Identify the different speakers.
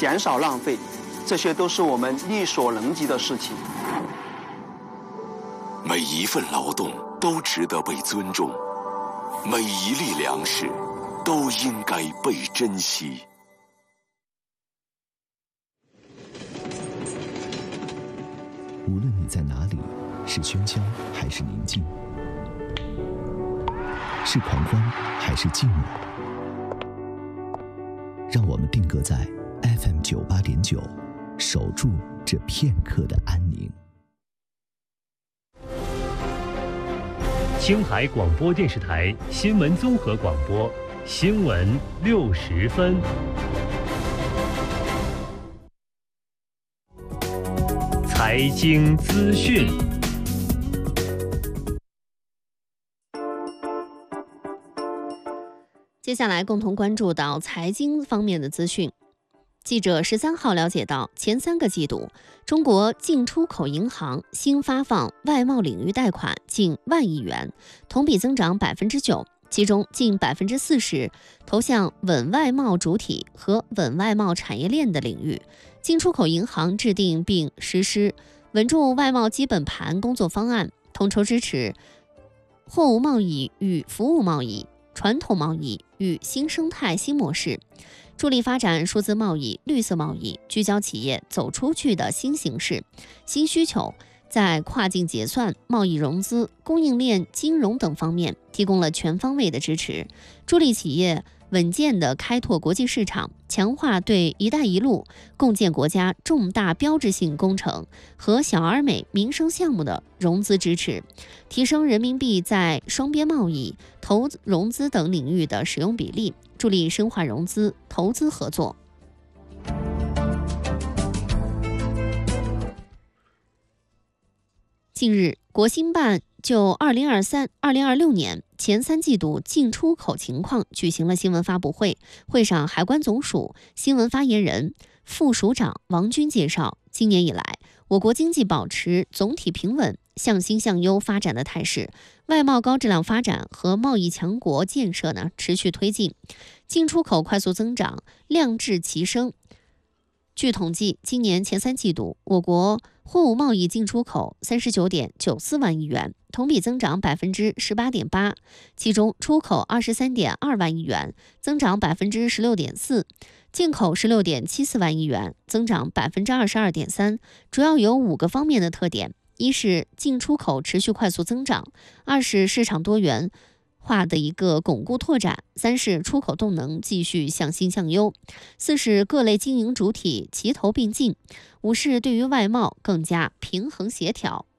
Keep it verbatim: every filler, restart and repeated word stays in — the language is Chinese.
Speaker 1: 减少浪费，这些都是我们力所能及的事情。
Speaker 2: 每一份劳动都值得被尊重，每一粒粮食都应该被珍惜。
Speaker 3: 无论你在哪里，是喧嚣还是宁静，是狂欢还是寂寞，让我们定格在 F M 九八点九，守住这片刻的安宁。
Speaker 4: 青海广播电视台新闻综合广播，新闻六十分。财经资讯。
Speaker 5: 接下来共同关注到财经方面的资讯。记者十三号了解到，前三个季度，中国进出口银行新发放外贸领域贷款近万亿元，同比增长百分之九，其中近百分之四十投向稳外贸主体和稳外贸产业链的领域。进出口银行制定并实施稳住外贸基本盘工作方案，统筹支持货物贸易与服务贸易、传统贸易与新生态新模式，助力发展数字贸易、绿色贸易，聚焦企业走出去的新形势、新需求，在跨境结算、贸易融资、供应链金融等方面提供了全方位的支持，助力企业稳健地开拓国际市场，强化对“一带一路”共建国家重大标志性工程和小而美民生项目的融资支持，提升人民币在双边贸易、投融资等领域的使用比例，助力深化融资、投资合作。近日，国新办就二零二三、二零二六年前三季度进出口情况举行了新闻发布会。会上，海关总署新闻发言人、副署长王军介绍，今年以来，我国经济保持总体平稳、向新向优发展的态势，外贸高质量发展和贸易强国建设呢持续推进，进出口快速增长，量质齐升。据统计，今年前三季度，我国货物贸易进出口三十九点九四万亿元，同比增长百分之十八点八，其中出口二十三点二万亿元，增长百分之十六点四，进口十六点七四万亿元，增长百分之二十二点三。主要有五个方面的特点：一是进出口持续快速增长；二是市场多元化的一个巩固拓展；三是出口动能继续向新向优；四是各类经营主体齐头并进；五是对于外贸更加平衡协调。